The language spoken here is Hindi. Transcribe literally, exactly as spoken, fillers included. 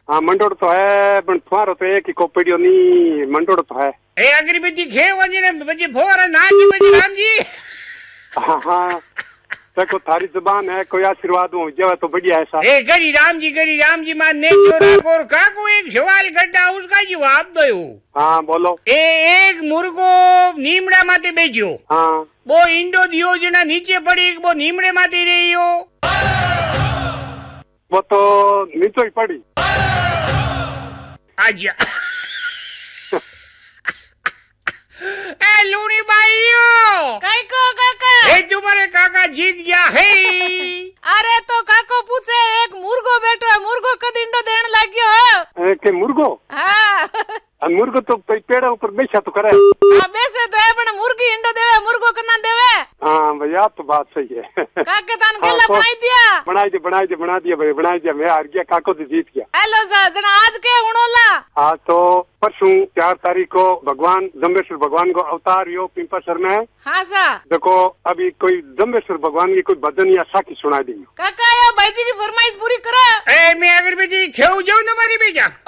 हाँ मंडोड़ तो है पर तुम्हारो तो एक ही कोपड़ियो नहीं मंडोड़ तो है। ए अगरबत्ती खे वजी ने बजे भोर नाची बजे राम जी। हाँ हाँ देखो थारी जुबान है कोई आशीर्वाद हो जावे तो बढ़िया है साहब। ए गरी राम जी गरी राम जी मान ने जोरा कोर काको एक सवाल गड्ढा उसका जवाब दो। हाँ बोलो। ए एक मुर्गो नीमड़ा माथे बेजो। हाँ वो इंडो दियो जना नीचे पड़ी वो नीमड़े माथे रहियो। वो तो नीचे ही पड़ी। आजा ए लूनी भाइयों कई को काका ए तुम्हारे काका जीत गया है। अरे तो काको पूछे एक मुर्गो बैठो है मुर्गो कद इंडो देन लाग्यो है के मुर्गो। हाँ मुर्गो तो पेड़ ऊपर बैठा तो करे। हाँ बैसे तो है पण मुर्गी इंडो देवे मुर्गो कना देवे। हाँ भैया तो बात सही है। काके तान केला बनाई दिया बनाई दे बनाई दे बना दिया भाई बनाई दिया मैं हार गया काको तो जीत गया। हेलो सर जना आज के उणोला हाँ तो परसों चार तारीख को भगवान जम्बेश्वर भगवान को अवतार यो पिंपलसर में। हाँ सा देखो अभी कोई जम्बेश्वर भगवान की कोई भजन या साखी सुना दी। काका या भाई जी की फरमाइश पूरी करो। ए मैं अगरबत्ती खेऊ जाऊं तुम्हारी बेटा।